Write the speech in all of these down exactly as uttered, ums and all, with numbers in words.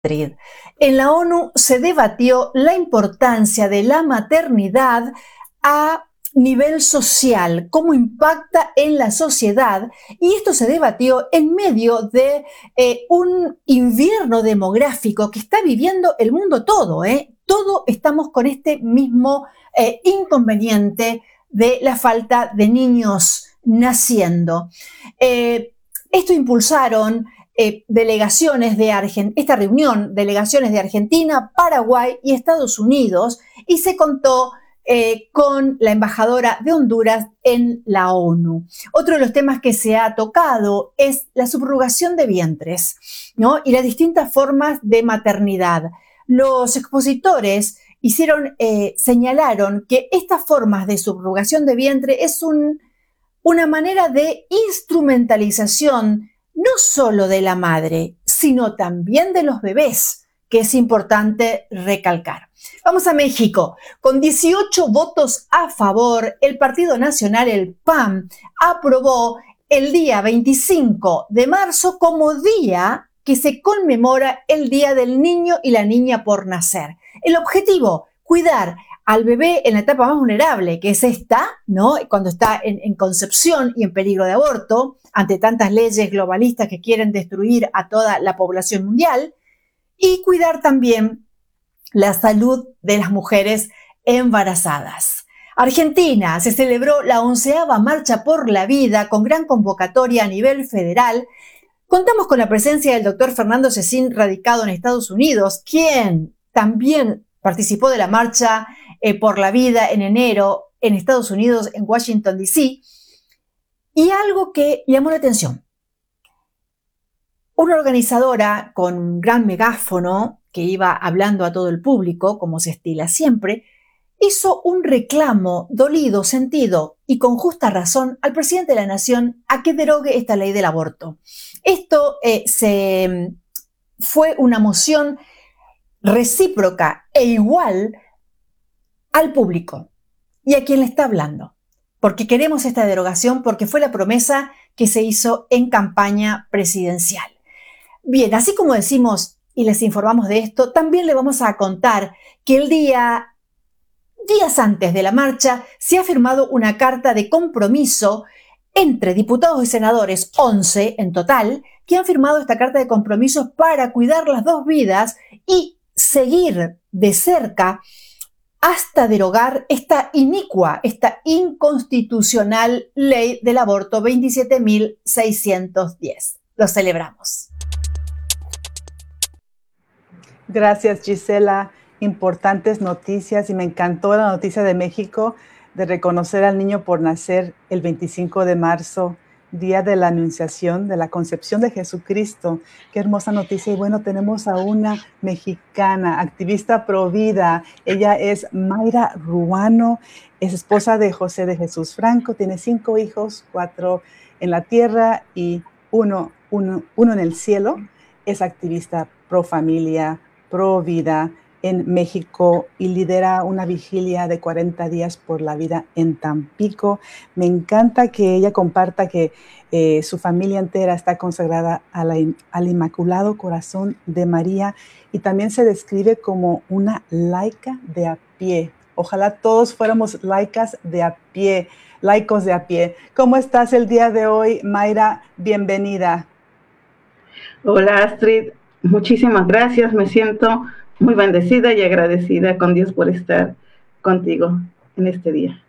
Astrid. En la ONU se debatió la importancia de la maternidad a nivel social, cómo impacta en la sociedad, y esto se debatió en medio de eh, un invierno demográfico que está viviendo el mundo todo, ¿eh? Todo estamos con este mismo eh, inconveniente de la falta de niños naciendo. Eh, esto impulsaron eh, delegaciones de Argentina, esta reunión, delegaciones de Argentina, Paraguay y Estados Unidos, y se contó Eh, con la embajadora de Honduras en la ONU. Otro de los temas que se ha tocado es la subrogación de vientres, ¿no? Y las distintas formas de maternidad. Los expositores hicieron, eh, señalaron que estas formas de subrogación de vientre es un, una manera de instrumentalización no solo de la madre, sino también de los bebés, que es importante recalcar. Vamos a México. Con dieciocho votos a favor, el Partido Nacional, el P A N, aprobó el día veinticinco de marzo como día que se conmemora el Día del Niño y la Niña por nacer. El objetivo, cuidar al bebé en la etapa más vulnerable, que es esta, ¿no? Cuando está en, en concepción y en peligro de aborto, ante tantas leyes globalistas que quieren destruir a toda la población mundial, y cuidar también la salud de las mujeres embarazadas. Argentina, se celebró la onceava Marcha por la Vida con gran convocatoria a nivel federal. Contamos con la presencia del doctor Fernando Cecín, radicado en Estados Unidos, quien también participó de la Marcha eh, por la Vida en enero en Estados Unidos, en Washington, D C. Y algo que llamó la atención. Una organizadora con un gran megáfono que iba hablando a todo el público, como se estila siempre, hizo un reclamo dolido, sentido y con justa razón al presidente de la Nación a que derogue esta ley del aborto. Esto eh, se, fue una moción recíproca e igual al público y a quien le está hablando, porque queremos esta derogación, porque fue la promesa que se hizo en campaña presidencial. Bien, así como decimos y les informamos de esto, también le vamos a contar que el día, días antes de la marcha, se ha firmado una carta de compromiso entre diputados y senadores, once en total, que han firmado esta carta de compromiso para cuidar las dos vidas y seguir de cerca hasta derogar esta inicua, esta inconstitucional ley del aborto veintisiete mil seiscientos diez. Lo celebramos. Gracias, Gisela. Importantes noticias y me encantó la noticia de México de reconocer al niño por nacer el veinticinco de marzo, día de la Anunciación, de la concepción de Jesucristo. Qué hermosa noticia. Y bueno, tenemos a una mexicana, activista pro vida. Ella es Mayra Ruano, es esposa de José de Jesús Franco, tiene cinco hijos, cuatro en la tierra y uno, uno, uno en el cielo. Es activista pro familia, pro vida en México y lidera una vigilia de cuarenta días por la vida en Tampico. Me encanta que ella comparta que eh, su familia entera está consagrada a la, al Inmaculado Corazón de María y también se describe como una laica de a pie. Ojalá todos fuéramos laicas de a pie, laicos de a pie. ¿Cómo estás el día de hoy, Mayra? Bienvenida. Hola, Astrid. Muchísimas gracias. Me siento muy bendecida y agradecida con Dios por estar contigo en este día.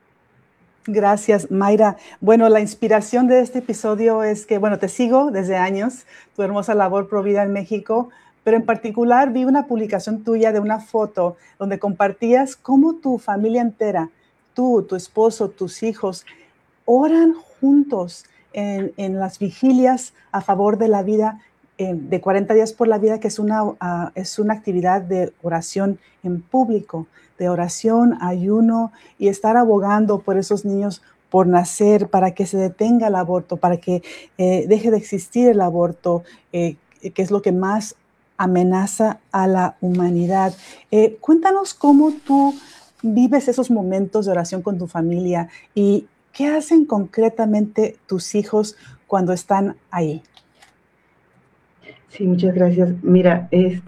Gracias, Mayra. Bueno, la inspiración de este episodio es que, bueno, te sigo desde años, tu hermosa labor pro vida en México, pero en particular vi una publicación tuya de una foto donde compartías cómo tu familia entera, tú, tu esposo, tus hijos, oran juntos en, en las vigilias a favor de la vida de cuarenta días por la vida, que es una, uh, es una actividad de oración en público, de oración, ayuno y estar abogando por esos niños por nacer, para que se detenga el aborto, para que eh, deje de existir el aborto, eh, que es lo que más amenaza a la humanidad. Eh, cuéntanos cómo tú vives esos momentos de oración con tu familia y qué hacen concretamente tus hijos cuando están ahí. Sí, muchas gracias. Mira, este,